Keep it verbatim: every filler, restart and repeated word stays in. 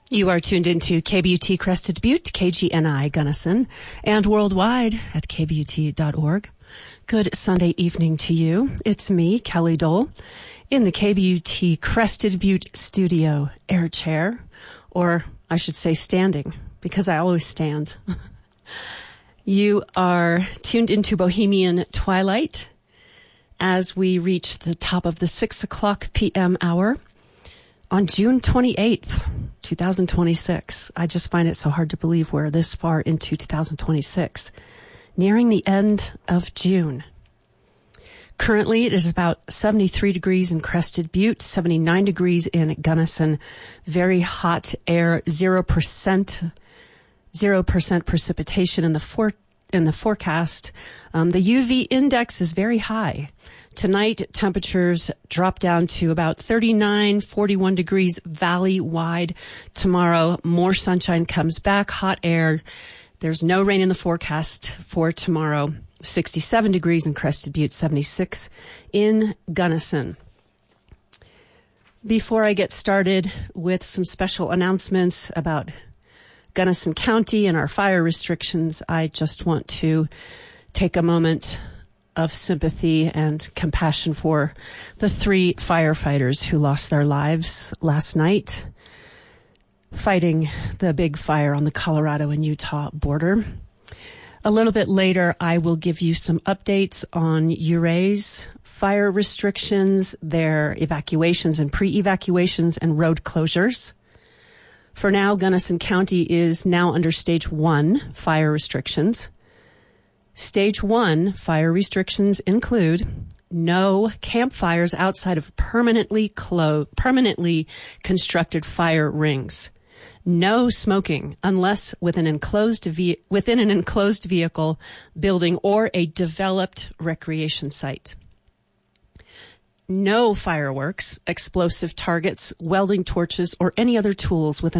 You are tuned into K B U T Crested Butte, K G N I Gunnison, and worldwide at k b u t dot org. Good Sunday evening to you. It's me, Kelly Dole, in the K B U T Crested Butte studio air chair, or I should say standing, because I always stand. You are tuned into Bohemian Twilight as we reach the top of the six o'clock p.m. hour on June twenty-eighth, twenty twenty-six. I just find it so hard to believe we're this far into two thousand twenty-six, nearing the end of June. Currently, it is about seventy-three degrees in Crested Butte, seventy-nine degrees in Gunnison. Very hot air, zero percent, zero percent precipitation in the for, in the forecast. Um, the U V index is very high. Tonight, temperatures drop down to about thirty-nine, forty-one degrees valley-wide. Tomorrow, more sunshine comes back, hot air. There's no rain in the forecast for tomorrow. sixty-seven degrees in Crested Butte, seventy-six in Gunnison. Before I get started with some special announcements about Gunnison County and our fire restrictions, I just want to take a moment of sympathy and compassion for the three firefighters who lost their lives last night fighting the big fire on the Colorado and Utah border. A little bit later, I will give you some updates on Ouray's fire restrictions, their evacuations and pre-evacuations, and road closures. For now, Gunnison County is now under Stage one fire restrictions. Stage one fire restrictions include no campfires outside of permanently clo- permanently constructed fire rings. No smoking unless within an enclosed ve- within an enclosed vehicle, building, or a developed recreation site. No fireworks, explosive targets, welding torches, or any other tools with an